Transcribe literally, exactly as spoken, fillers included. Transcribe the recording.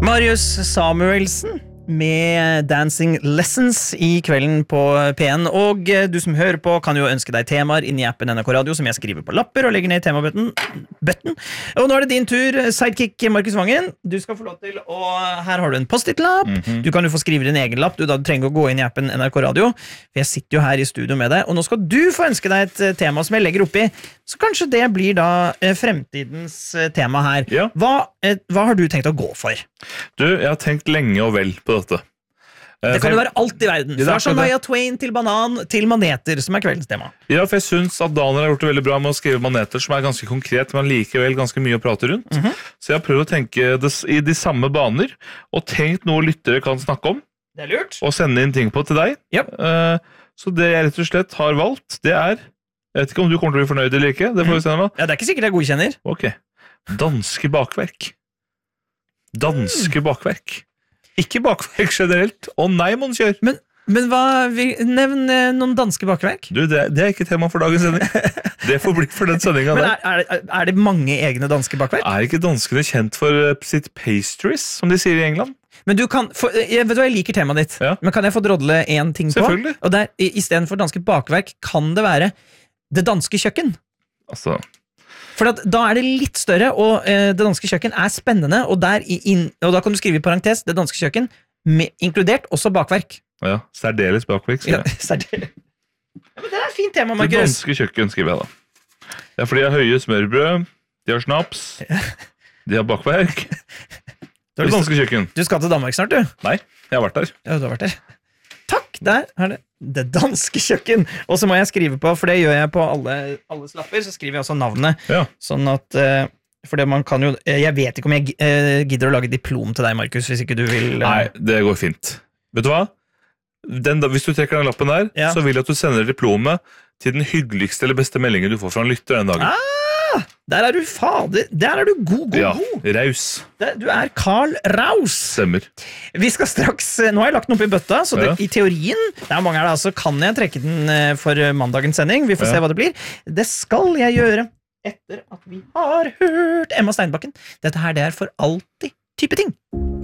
Marius Samuelsen med Dancing Lessons I kvelden på P N. Og du som hører på kan jo ønske deg temaer inn I appen N R K Radio, som jeg skriver på lapper og legger ned I temabøtten. Bøtten. Og nå er det din tur, sidekick Markus Vangen. Du skal få lov til å... Her har du en post-it-lapp. Mm-hmm. Du kan jo få skrive din egen lapp. Du, da, du trenger å gå inn I appen N R K Radio. For jeg sitter jo her I studio med deg, og nå skal du få ønske deg et tema som jeg legger oppi. Så kanskje det blir da eh, fremtidens tema her. Ja. Hva, eh, hva har du tenkt å gå for? Du, jeg har tenkt lenge og vel på dette. Det kan jo være alt I verden. Fra Shania Twain til banan til maneter, som er kveldens tema. Ja, for jeg synes at Daniel har gjort det veldig bra med å skrive maneter, som er ganske konkret, men likevel ganske mye å prate rundt. Mm-hmm. Så jeg har prøvd å tenke det, I de samme baner, og tenkt noe lyttere kan snakke om. Det er lurt. Og sende inn ting på til deg. Yep. Uh, så det jeg rett og slett har valgt, det er... Jeg vet ikke om du kommer til å bli fornøyd eller ikke. Det får vi se nå. Ja, det er ikke sikkert jeg godkjenner. Ok. Danske bakverk. Danske mm. bakverk. Ikke bakverk generelt. Å nei, monsieur. Men, men hva vil nevn noen danske bakverk? Du, det, det er ikke tema for dagens sending. Det får bli for den sendingen men der. Er, er, er det mange egne danske bakverk? Er ikke danskene kjent for sitt pastries, som de sier I England? Men du kan, for, jeg vet du hva, jeg liker temaet ditt. Ja. Men kan jeg få drodle en ting på? Selvfølgelig. Og der, I, I stedet for danske bakverk, kan det være det danske kjøkken. Altså... For at, da er det litt større, og eh, det danske kjøkken er spennende, og, der inn, og da kan du skrive I parentes, det danske kjøkken, med, inkludert også bakverk. Ja, særdeles bakverk, skriver jeg. Ja, særdeles. Ja, men det er et fint tema, Markus. Det danske kjøkken, skriver jeg da. Ja, for de har høye smørbrød, de har snaps, de har bakverk. Det danske kjøkken. Du skal til Danmark snart, du? Nei, jeg har vært der. Ja, du har vært der. Takk, der er det. Det danske kjøkken. Og så må jeg skrive på, for det gjør jeg på alle, alle slapper, så skriver jeg også navnet. Ja. Sånn at, uh, for det man kan jo, jeg vet ikke om jeg uh, gidder å lage diplom til deg, Markus, hvis ikke du vil... Uh... Nei, det går fint. Vet du hva? Den, hvis du trekker den lappen der, ja. Så vil jeg at du sender diplomet til den hyggeligste eller beste meldingen du får fra en lytter den dagen. Ah! Der er du fader, der er du god, god, ja, god. Raus. Der, du er Karl Raus. Stemmer. Vi skal straks, nå har jeg lagt den opp I bøtta, så det, ja. I teorien, det er mange her da, så kan jeg trekke den for mandagens sending. Vi får ja. Se hva det blir. Det skal jeg gjøre etter at vi har hørt Emma Steinbakken. Dette her, det er for alltid type ting.